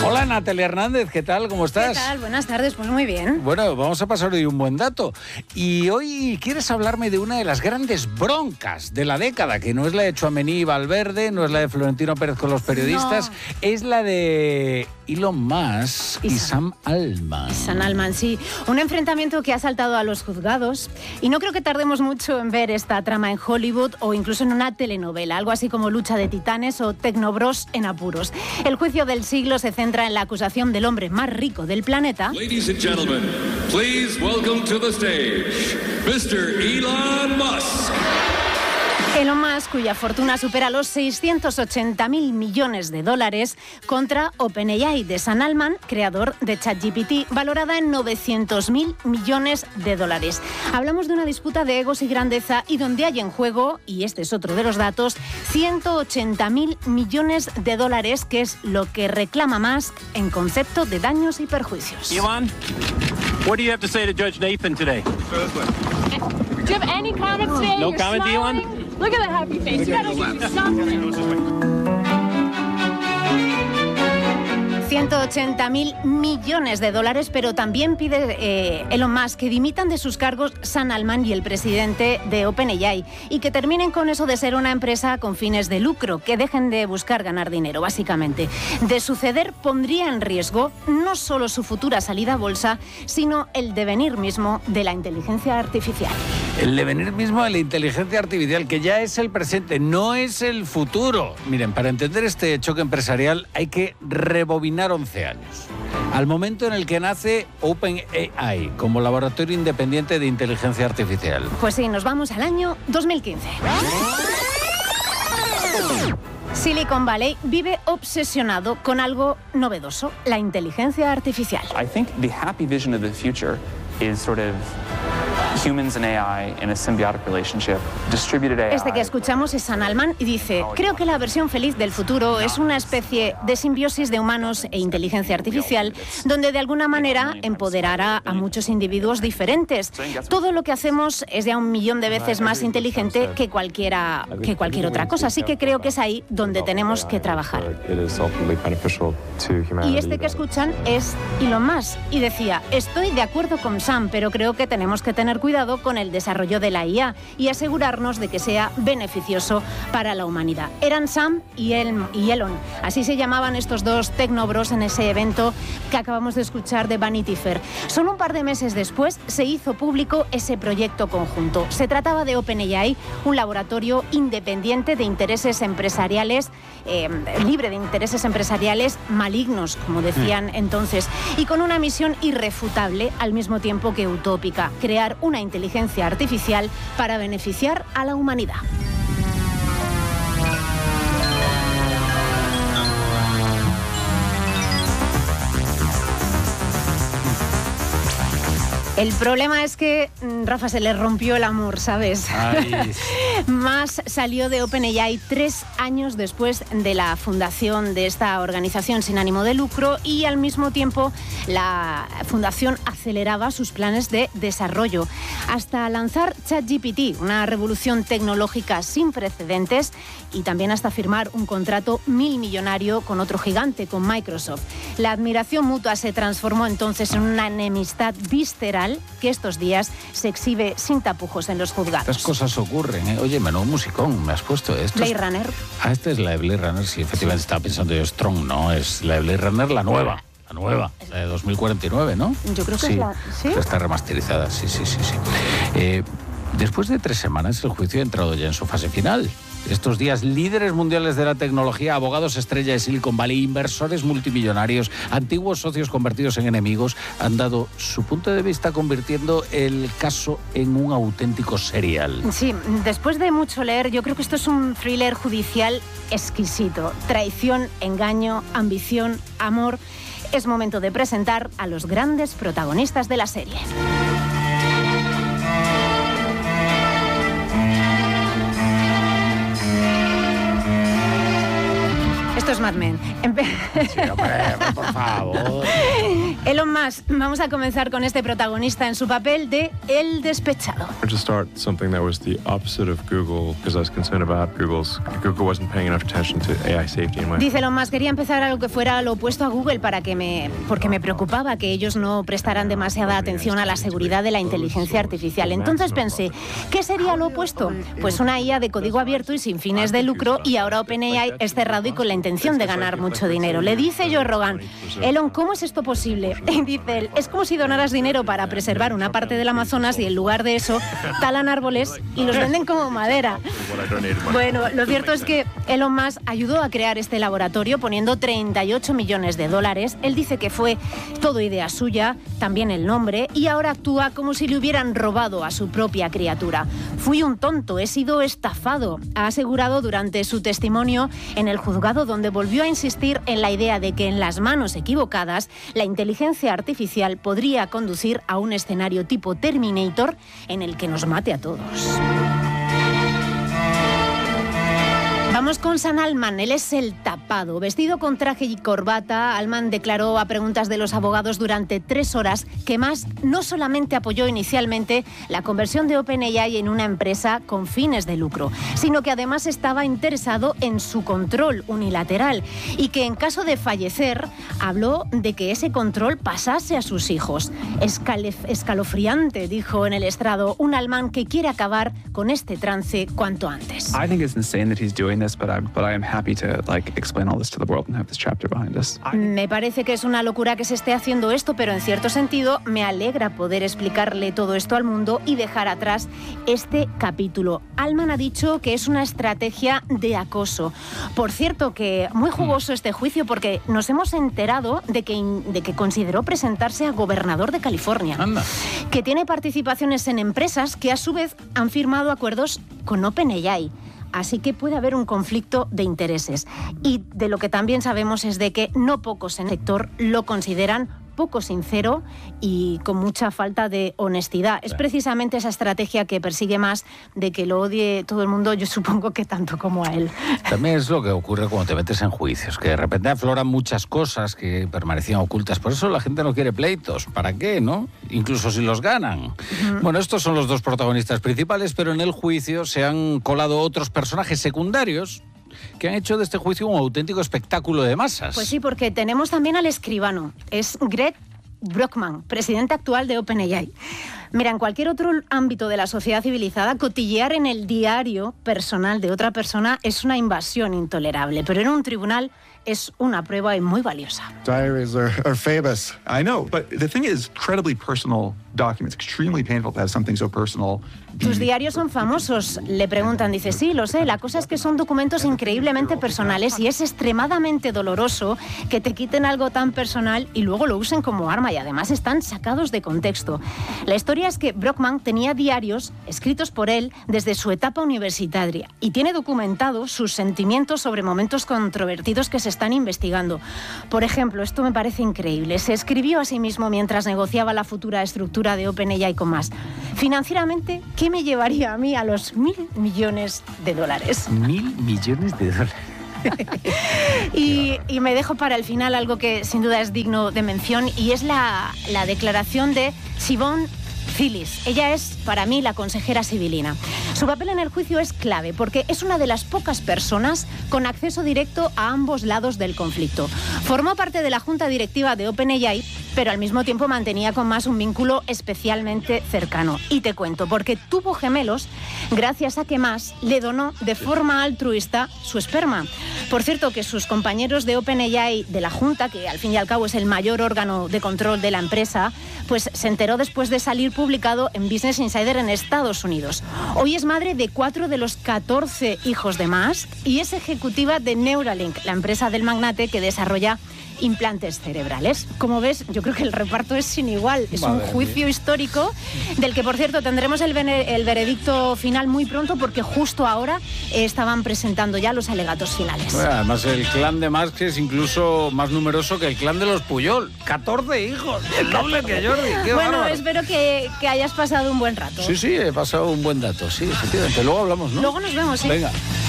Hola, Natalia Hernández, ¿qué tal? ¿Cómo estás? ¿Qué tal? Buenas tardes, pues muy bien. Bueno, vamos a pasar hoy un buen dato. Y hoy quieres hablarme de una de las grandes broncas de la década, que no es la de Tchouaméni y Valverde, no es la de Florentino Pérez con los periodistas, no. Es la de Elon Musk y Sam Altman. Sam Altman, sí. Un enfrentamiento que ha saltado a los juzgados. Y no creo que tardemos mucho en ver esta trama en Hollywood o incluso en una telenovela, algo así como Lucha de Titanes o Tecnobros en apuros. El juicio del siglo se centra en la acusación del hombre más rico del planeta. Ladies and gentlemen, please welcome to the stage, Mr. Elon Musk. Elon Musk, cuya fortuna supera los 680.000 millones de dólares, contra OpenAI de Sam Altman, creador de ChatGPT, valorada en 900.000 millones de dólares. Hablamos de una disputa de egos y grandeza y donde hay en juego, y este es otro de los datos, 180.000 millones de dólares, que es lo que reclama Musk en concepto de daños y perjuicios. Elon, what do you have to say to Judge Nathan today? Do you have any comments today? No You're comment, smiling. Elon? Look at that happy face. You gotta do something. 180.000 millones de dólares, pero también pide Elon Musk que dimitan de sus cargos Sam Altman y el presidente de OpenAI y que terminen con eso de ser una empresa con fines de lucro, que dejen de buscar ganar dinero, básicamente. De suceder, pondría en riesgo no solo su futura salida a bolsa, sino el devenir mismo de la inteligencia artificial. El devenir mismo de la inteligencia artificial, que ya es el presente, no es el futuro. Miren, para entender este choque empresarial hay que rebobinar 11 años. Al momento en el que nace OpenAI como laboratorio independiente de inteligencia artificial. Pues sí, nos vamos al año 2015. Silicon Valley vive obsesionado con algo novedoso, la inteligencia artificial. I think the happy vision of the future is sort of humans and AI in a symbiotic relationship, distributed AI. Este que escuchamos es Sam Altman y dice: creo que la versión feliz del futuro es una especie de simbiosis de humanos e inteligencia artificial, donde de alguna manera empoderará a muchos individuos diferentes. Todo lo que hacemos es ya 1.000.000 de veces más inteligente que cualquier otra cosa, así que creo que es ahí donde tenemos que trabajar. Y este que escuchan es Elon Musk y decía: estoy de acuerdo con Sam, pero creo que tenemos que tener cuidado con el desarrollo de la IA y asegurarnos de que sea beneficioso para la humanidad. Eran Sam y Elon. Así se llamaban estos dos tecnobros en ese evento que acabamos de escuchar de Vanity Fair. Solo un par de meses después se hizo público ese proyecto conjunto. Se trataba de OpenAI, un laboratorio independiente de intereses empresariales, libre de intereses empresariales malignos, como decían entonces, y con una misión irrefutable al mismo tiempo que utópica: crear una inteligencia artificial para beneficiar a la humanidad. El problema es que Rafa se le rompió el amor, ¿sabes? Musk salió de OpenAI 3 años después de la fundación de esta organización sin ánimo de lucro y al mismo tiempo la fundación aceleraba sus planes de desarrollo hasta lanzar ChatGPT, una revolución tecnológica sin precedentes, y también hasta firmar un contrato millonario con otro gigante, con Microsoft. La admiración mutua se transformó entonces en una enemistad visceral que estos días se exhibe sin tapujos en los juzgados. Estas cosas ocurren, ¿eh? Oye, menudo musicón me has puesto. Blade Runner. Ah, esta es la de Blade Runner, sí, efectivamente estaba pensando yo Strong, no, es la de Blade Runner, la nueva, la de 2049, ¿no? Yo creo que sí, es la... ¿Sí? Está remasterizada, sí. Después de 3 semanas, el juicio ha entrado ya en su fase final. Estos días, líderes mundiales de la tecnología, abogados estrella de Silicon Valley, inversores multimillonarios, antiguos socios convertidos en enemigos, han dado su punto de vista convirtiendo el caso en un auténtico serial. Sí, después de mucho leer, yo creo que esto es un thriller judicial exquisito. Traición, engaño, ambición, amor. Es momento de presentar a los grandes protagonistas de la serie. es Mad Men. Sí, hombre, por favor. Elon Musk, vamos a comenzar con este protagonista en su papel de El Despechado. To start something that was the opposite of Google, because I was concerned about Google wasn't paying enough attention to AI safety in my... Dice Elon Musk, quería empezar algo que fuera lo opuesto a Google porque me preocupaba que ellos no prestaran demasiada atención a la seguridad de la inteligencia artificial. Entonces pensé, ¿qué sería lo opuesto? Pues una IA de código abierto y sin fines de lucro, y ahora OpenAI es cerrado y con la intención de ganar mucho dinero. Le dice Joe Rogan, Elon, ¿cómo es esto posible? Y dice él, es como si donaras dinero para preservar una parte del Amazonas y en lugar de eso talan árboles y los venden como madera. Bueno, lo cierto es que Elon Musk ayudó a crear este laboratorio poniendo $38 millones. Él dice que fue todo idea suya, también el nombre, y ahora actúa como si le hubieran robado a su propia criatura. Fui un tonto, he sido estafado, ha asegurado durante su testimonio en el juzgado, donde volvió a insistir en la idea de que en las manos equivocadas la inteligencia artificial podría conducir a un escenario tipo Terminator en el que nos mate a todos. Vamos con Sam Altman, él es el tapado. Vestido con traje y corbata, Altman declaró a preguntas de los abogados durante 3 horas que Musk no solamente apoyó inicialmente la conversión de OpenAI en una empresa con fines de lucro, sino que además estaba interesado en su control unilateral y que en caso de fallecer habló de que ese control pasase a sus hijos. Escalofriante, dijo en el estrado un Altman que quiere acabar con este trance cuanto antes. I think it's insane that he's doing this, but I am happy to explain all this to the world and have this chapter behind us. Me parece que es una locura que se esté haciendo esto, pero en cierto sentido me alegra poder explicarle todo esto al mundo y dejar atrás este capítulo. Altman ha dicho que es una estrategia de acoso. Por cierto, que muy jugoso este juicio porque nos hemos enterado de que consideró presentarse a gobernador de California. Anda. Que tiene participaciones en empresas que a su vez han firmado acuerdos con OpenAI. Así que puede haber un conflicto de intereses. Y de lo que también sabemos es de que no pocos en el sector lo consideran poco sincero y con mucha falta de honestidad. Es precisamente esa estrategia que persigue más de que lo odie todo el mundo, yo supongo que tanto como a él. También es lo que ocurre cuando te metes en juicios, que de repente afloran muchas cosas que permanecían ocultas. Por eso la gente no quiere pleitos. ¿Para qué, no? Incluso si los ganan. Bueno, estos son los dos protagonistas principales, pero en el juicio se han colado otros personajes secundarios que han hecho de este juicio un auténtico espectáculo de masas. Pues sí, porque tenemos también al escribano. Es Greg Brockman, presidente actual de OpenAI. Mira, en cualquier otro ámbito de la sociedad civilizada, cotillear en el diario personal de otra persona es una invasión intolerable, pero en un tribunal es una prueba muy valiosa. Diaries are famous. I know, but the thing is, incredibly personal documents, extremely painful to have something so personal. ¿Tus diarios son famosos?, le preguntan. Dice, sí, lo sé. La cosa es que son documentos increíblemente personales y es extremadamente doloroso que te quiten algo tan personal y luego lo usen como arma, y además están sacados de contexto. La historia es que Brockman tenía diarios escritos por él desde su etapa universitaria y tiene documentados sus sentimientos sobre momentos controvertidos que se están investigando. Por ejemplo, esto me parece increíble. Se escribió a sí mismo mientras negociaba la futura estructura de OpenAI con Musk. Financieramente, ¿qué me llevaría a mí a los $1.000 millones? $1.000 millones. Y me dejo para el final algo que sin duda es digno de mención, y es la declaración de Siobhan Phillips. Ella es, para mí, la consejera civilina. Su papel en el juicio es clave porque es una de las pocas personas con acceso directo a ambos lados del conflicto. Formó parte de la junta directiva de OpenAI, pero al mismo tiempo mantenía con Musk un vínculo especialmente cercano. Y te cuento, porque tuvo gemelos gracias a que Musk le donó de forma altruista su esperma. Por cierto, que sus compañeros de OpenAI de la junta, que al fin y al cabo es el mayor órgano de control de la empresa, pues se enteró después de salir publicado en Business Insider en Estados Unidos. Hoy es madre de 4 de los 14 hijos de Musk y es ejecutiva de Neuralink, la empresa del magnate que desarrolla implantes cerebrales. Como ves, yo creo que el reparto es sin igual. Es un juicio histórico del que, por cierto, tendremos el veredicto final muy pronto, porque justo ahora estaban presentando ya los alegatos finales. Bueno, además, el clan de Musk es incluso más numeroso que el clan de los Puyol. 14 hijos, el doble que Jordi. Qué bueno, bárbaro. Espero que hayas pasado un buen rato. Sí, he pasado un buen dato, sí, efectivamente. Luego hablamos, ¿no? Luego nos vemos, sí. Venga.